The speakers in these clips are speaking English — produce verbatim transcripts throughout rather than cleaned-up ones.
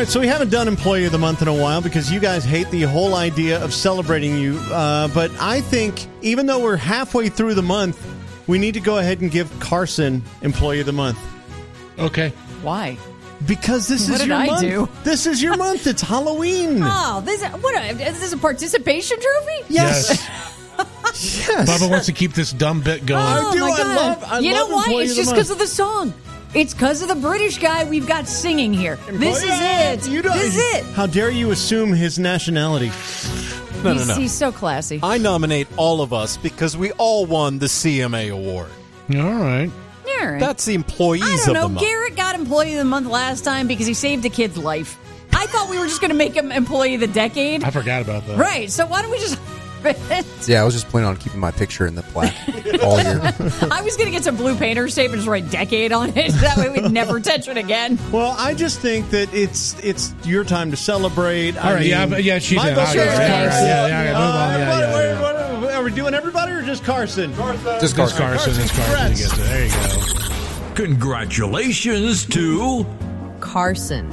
right, so we haven't done Employee of the Month in a while because you guys hate the whole idea of celebrating you. Uh, but I think even though we're halfway through the month, we need to go ahead and give Carson Employee of the Month. Okay. Why? Because this what is did your I month. Do? This is your month. It's Halloween. Oh, this what? A, is this a participation trophy? Yes. Yes. Yes. Bubba wants to keep this dumb bit going. Oh, I do. my I God. love. I you love know why? Employee It's of the just Month. because of the song. It's because of the British guy we've got singing here. This is it. You don't, this is it. How dare you assume his nationality? No, he's, no, no. he's so classy. I nominate all of us because we all won the C M A award. All right. All right. That's the employees I of don't the know. month. Garrett got Employee of the Month last time because he saved a kid's life. I thought we were just going to make him Employee of the Decade. I forgot about that. Right. So why don't we just... Yeah, I was just planning on keeping my picture in the plaque all year. I was going to get some blue painter's tape and just write Decade on it. That way we'd never touch it again. Well, I just think that it's it's your time to celebrate. All I right, mean, yeah, but- yeah, she my did. vote I'll goes go. to Yeah, Carson. yeah, yeah, yeah, move on. Uh, Yeah, what- yeah, what- yeah. what- Are we doing everybody or just Carson? Just It's Carson. Carson. It's Carson. He gets it. There you go. Congratulations to... Carson.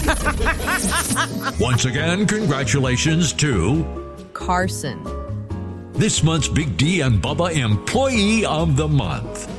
Once again, congratulations to... Carson. This month's Big D and Bubba Employee of the Month.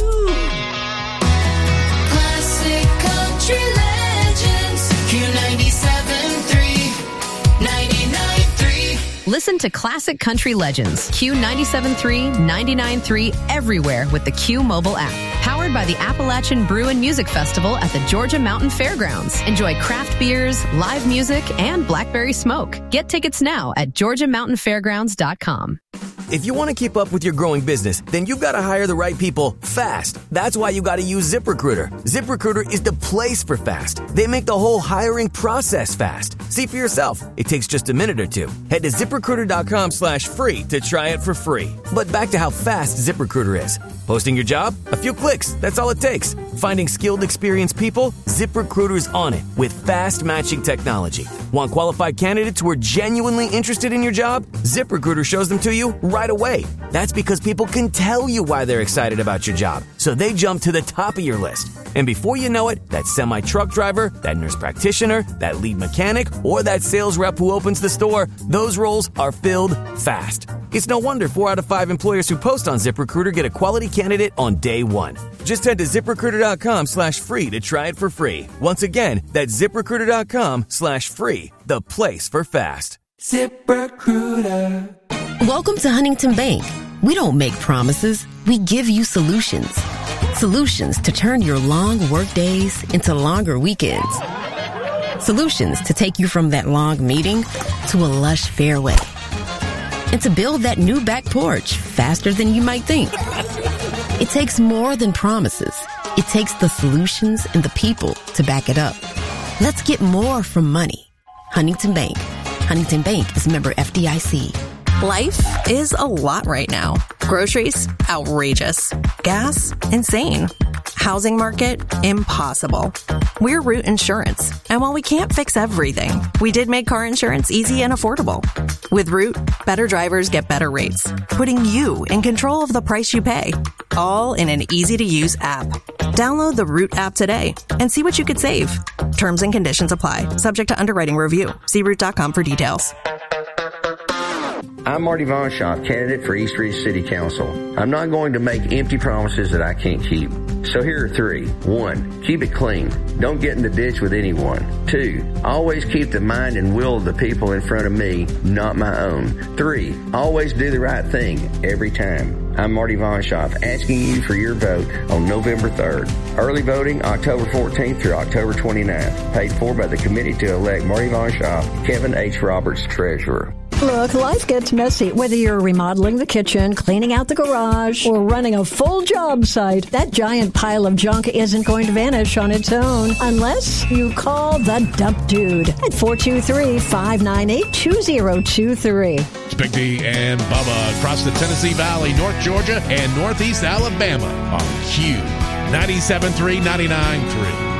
Classic country legends. Q ninety-seven three, ninety-nine three. Listen to Classic Country Legends, Q ninety-seven point three, ninety-nine point three everywhere with the Q mobile app. Powered by the Appalachian Brew and Music Festival at the Georgia Mountain Fairgrounds. Enjoy craft beers, live music, and blackberry smoke. Get tickets now at georgia mountain fairgrounds dot com. If you want to keep up with your growing business, then you've got to hire the right people fast. That's why you got to use ZipRecruiter. ZipRecruiter is the place for fast. They make the whole hiring process fast. See for yourself. It takes just a minute or two. Head to ZipRecruiter.com slash free to try it for free. But back to how fast ZipRecruiter is. Posting your job? A few clicks. That's all it takes. Finding skilled, experienced people? ZipRecruiter's on it with fast matching technology. Want qualified candidates who are genuinely interested in your job? ZipRecruiter shows them to you right away. That's because people can tell you why they're excited about your job, so they jump to the top of your list. And before you know it, that semi-truck driver, that nurse practitioner, that lead mechanic, or that sales rep who opens the store, those roles are filled fast. It's no wonder four out of five employers who post on ZipRecruiter get a quality candidate on day one. Just head to ZipRecruiter.com slash free to try it for free. Once again, that's ZipRecruiter.com slash free, the place for fast. ZipRecruiter. Welcome to Huntington Bank. We don't make promises. We give you solutions. Solutions to turn your long work days into longer weekends. Solutions to take you from that long meeting to a lush fairway. And to build that new back porch faster than you might think. It takes more than promises. It takes the solutions and the people to back it up. Let's get more from money. Huntington Bank. Huntington Bank is member F D I C. Life is a lot right now. Groceries, outrageous. Gas, insane. Housing market, impossible. We're Root Insurance, and while we can't fix everything, we did make car insurance easy and affordable. With Root, better drivers get better rates, putting you in control of the price you pay, all in an easy-to-use app. Download the Root app today and see what you could save. Terms and conditions apply, subject to underwriting review. See root dot com for details. I'm Marty Von Schaaf, candidate for East Ridge City Council. I'm not going to make empty promises that I can't keep. So here are three. One, keep it clean. Don't get in the ditch with anyone. Two, always keep the mind and will of the people in front of me, not my own. Three, always do the right thing every time. I'm Marty Von Schaaf, asking you for your vote on November third. Early voting October fourteenth through October twenty-ninth. Paid for by the committee to elect Marty Von Schaaf, Kevin H. Roberts, Treasurer. Look, life gets messy. Whether you're remodeling the kitchen, cleaning out the garage, or running a full job site, that giant pile of junk isn't going to vanish on its own unless you call the Dump Dude at four two three, five nine eight, two zero two three. It's Big D and Bubba across the Tennessee Valley, North Georgia, and Northeast Alabama on Q ninety-seven point three, ninety-nine point three.